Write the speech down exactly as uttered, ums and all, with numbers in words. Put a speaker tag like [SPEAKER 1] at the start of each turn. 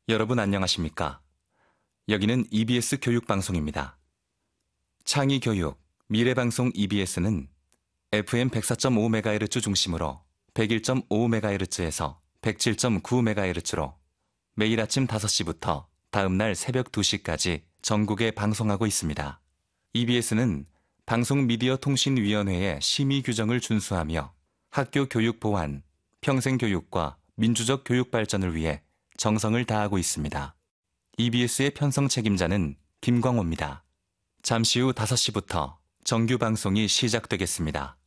[SPEAKER 1] 여러분 안녕하십니까? 여기는 이비에스 교육방송입니다. 창의교육, 미래방송 이비에스는 에프엠 백사 점 오 메가헤르츠 중심으로 백일 점 오 메가헤르츠에서 백칠 점 구 메가헤르츠로 매일 아침 다섯 시부터 다음날 새벽 두 시까지 전국에 방송하고 있습니다. 이비에스는 방송미디어통신위원회의 심의 규정을 준수하며 학교 교육 보완, 평생교육과 민주적 교육 발전을 위해 정성을 다하고 있습니다. 이비에스의 편성 책임자는 김광호입니다. 잠시 후 다섯 시부터 정규 방송이 시작되겠습니다.